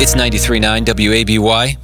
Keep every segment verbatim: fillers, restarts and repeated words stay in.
It's ninety-three point nine W A B Y.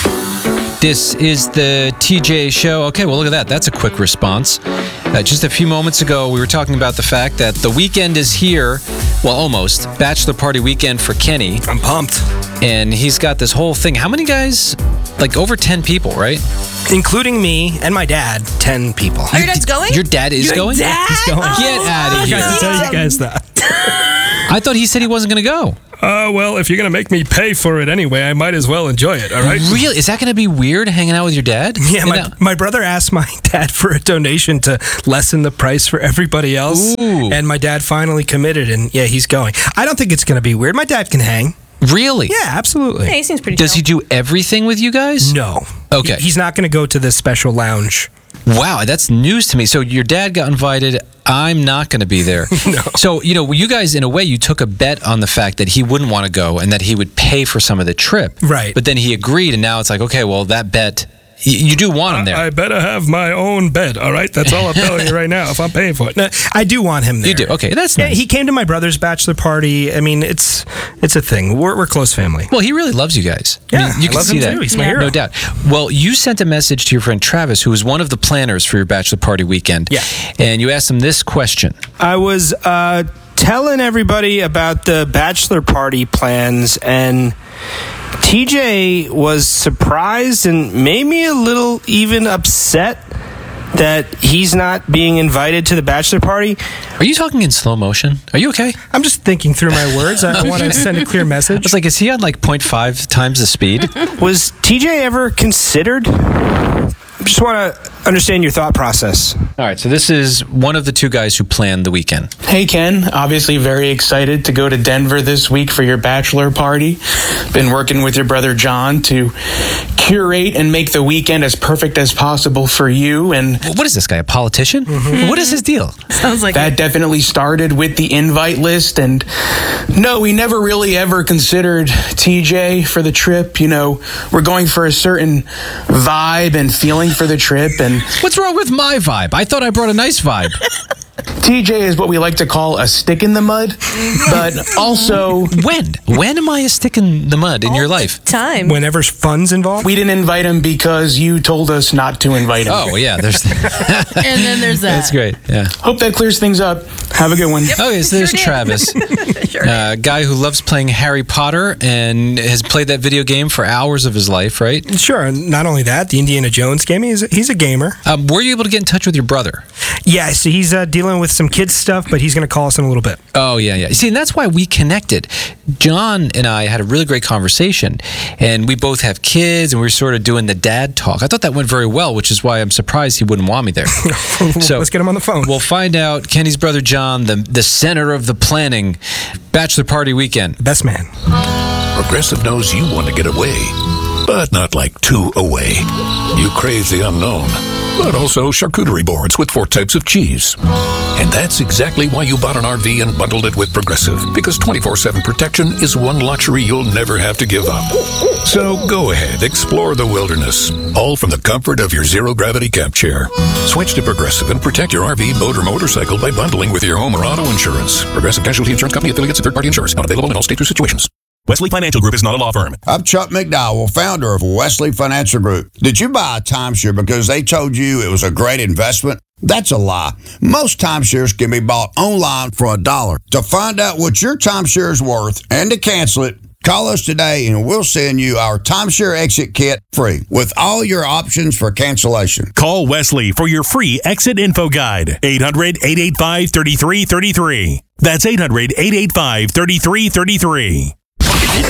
This is the T J Show. Okay, well, look at that. That's a quick response. Uh, just a few moments ago, we were talking about the fact that the weekend is here. Well, almost. Bachelor party weekend for Kenny. I'm pumped. And he's got this whole thing. How many guys? Like over ten people, right? Including me and my dad, ten people. Are your dad's going? Your dad is Your going? Dad? He's going. Oh, Get out of I here. forgot to tell you guys that. I thought he said he wasn't going to go. Uh, well, if you're going to make me pay for it anyway, I might as well enjoy it, all right? Really? Is that going to be weird hanging out with your dad? Yeah, You my, know- my brother asked my dad for a donation to lessen the price for everybody else. Ooh. And my dad finally committed, and yeah, he's going. I don't think it's going to be weird. My dad can hang. Really? Yeah, absolutely. Yeah, he seems pretty Does he chill. do everything with you guys? No. Okay. He- he's not going to go to this special lounge. Wow, that's news to me. So your dad got invited. I'm not going to be there. No. So, you know, you guys, in a way, you took a bet on the fact that he wouldn't want to go and that he would pay for some of the trip. Right. But then he agreed, and now it's like, okay, well, that bet, y- you do want him there. I better have my own bed, all right? That's all I'm telling you right now, if I'm paying for it. No, I do want him there. You do? Okay, that's Yeah, nice. he came to my brother's bachelor party. I mean, it's it's a thing. We're, we're close family. Well, he really loves you guys. Yeah, you I can love see him that. too. He's my Yeah. hero. No doubt. Well, you sent a message to your friend Travis, who was one of the planners for your bachelor party weekend. Yeah. And you asked him this question. I was uh, telling everybody about the bachelor party plans, and T J was surprised and maybe a little even upset that he's not being invited to the bachelor party. Are you talking in slow motion? Are you okay? I'm just thinking through my words. I, I want to send a clear message. It's like, is he on like zero point five times the speed? Was T J ever considered? Just want to understand your thought process. All right, so this is one of the two guys who planned the weekend. Hey, Ken. Obviously very excited to go to Denver this week for your bachelor party. Been working with your brother John to curate and make the weekend as perfect as possible for you. And What is this guy, a politician? What is his deal? Sounds like that definitely started with the invite list. And no, we never really ever considered T J for the trip. You know, we're going for a certain vibe and feeling for the trip. And What's wrong with my vibe? I thought I brought a nice vibe. T J is what we like to call a stick in the mud, but also When? When am I a stick in the mud in your life? time. Whenever fun's involved. we didn't invite him because you told us not to invite him. Oh, yeah, there's... And then there's that. That's great, yeah. Hope that clears things up. Have a good one. Okay, so there's Sure did. Travis, Sure. a guy who loves playing Harry Potter and has played that video game for hours of his life, right? Sure. and Not only that, the Indiana Jones game. He's a, he's a gamer. Um, were you able to get in touch with your brother? Yeah, so he's uh, dealing with some kids stuff, but he's going to call us in a little bit. Oh, yeah, yeah. See, and that's why we connected. John and I had a really great conversation, and we both have kids, and we were sort of doing the dad talk. I thought that went very well, which is why I'm surprised he wouldn't want me there. So Let's get him on the phone. We'll find out. Kenny's brother John, the, the center of the planning, bachelor party weekend. Best man. Progressive knows you want to get away, but not like too away. You crave the unknown, but also charcuterie boards with four types of cheese. And that's exactly why you bought an R V and bundled it with Progressive, because twenty-four seven protection is one luxury you'll never have to give up. So go ahead, explore the wilderness, all from the comfort of your zero-gravity camp chair. Switch to Progressive and protect your R V, boat, or motorcycle by bundling with your home or auto insurance. Progressive Casualty Insurance Company affiliates and third-party insurers. Not available in all states or situations. Wesley Financial Group is not a law firm. I'm Chuck McDowell, founder of Wesley Financial Group. Did you buy a timeshare because they told you it was a great investment? That's a lie. Most timeshares can be bought online for a dollar. To find out what your timeshare is worth and to cancel it, call us today and we'll send you our timeshare exit kit free with all your options for cancellation. Call Wesley for your free exit info guide. eight hundred, eight eight five, three three three three. That's eight hundred, eight eight five, three three three three.